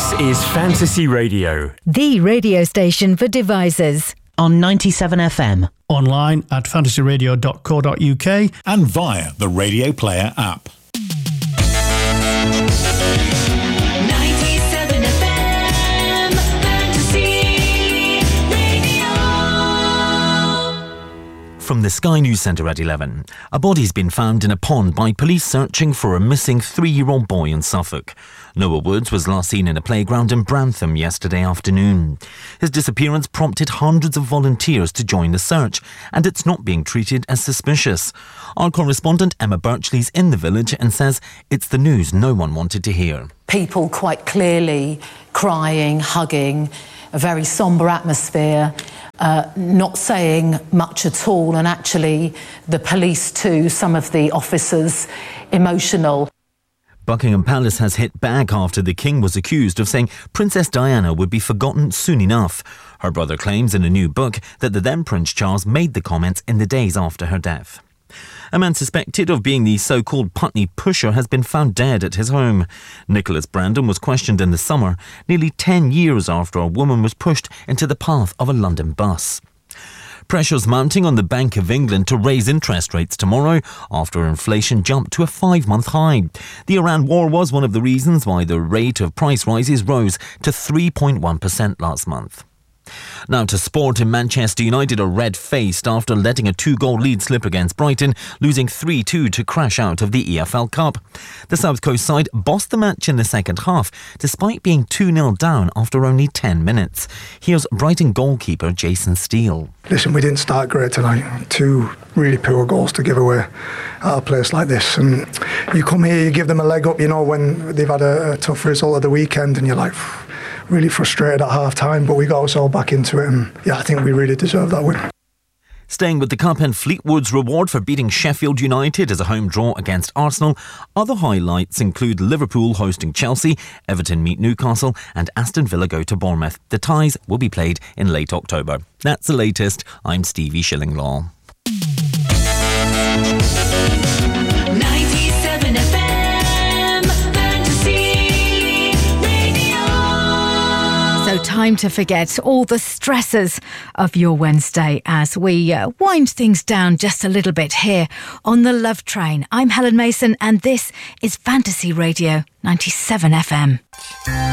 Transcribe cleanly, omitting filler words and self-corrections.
This is Fantasy Radio, the radio station for devisers. On 97 FM. Online at fantasyradio.co.uk and via the Radio Player app. 97 FM Fantasy Radio. From the Sky News Centre at 11, a body's been found in a pond by police searching for a missing 3-year-old boy in Suffolk. Noah Woods was last seen in a playground in Brantham yesterday afternoon. His disappearance prompted hundreds of volunteers to join the search, and it's not being treated as suspicious. Our correspondent Emma Birchley's in the village and says it's the news no one wanted to hear. People quite clearly crying, hugging, a very sombre atmosphere, not saying much at all, and actually the police too, some of the officers emotional. Buckingham Palace has hit back after the King was accused of saying Princess Diana would be forgotten soon enough. Her brother claims in a new book that the then Prince Charles made the comments in the days after her death. A man suspected of being the so-called Putney pusher has been found dead at his home. Nicholas Brandon was questioned in the summer, nearly 10 years after a woman was pushed into the path of a London bus. Pressures mounting on the Bank of England to raise interest rates tomorrow after inflation jumped to a 5-month high. The Iran war was one of the reasons why the rate of price rises rose to 3.1% last month. Now to sport. In Manchester United are red-faced after letting a 2-goal lead slip against Brighton, losing 3-2 to crash out of the EFL Cup. The South Coast side bossed the match in the second half, despite being 2-0 down after only 10 minutes. Here's Brighton goalkeeper Jason Steele. Listen, we didn't start great tonight. 2 really poor goals to give away at a place like this. And you come here, you give them a leg up, you know, when they've had a tough result of the weekend, and you're like, really frustrated at half-time, but we got us all back into it, and yeah, I think we really deserve that win. Staying with the Cup, and Fleetwood's reward for beating Sheffield United as a home draw against Arsenal. Other highlights include Liverpool hosting Chelsea, Everton meet Newcastle, and Aston Villa go to Bournemouth. The ties will be played in late October. That's the latest. I'm Stevie Shillinglaw. 97 FM Fantasy Radio. So time to forget all the stresses of your Wednesday as we wind things down just a little bit here on the Love Train. I'm Helen Mason and this is Fantasy Radio 97 FM.